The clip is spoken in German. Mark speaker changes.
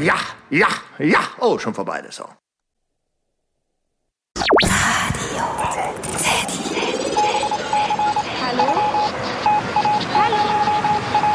Speaker 1: Ja, ja, ja. Oh, schon vorbei der Song.
Speaker 2: Radio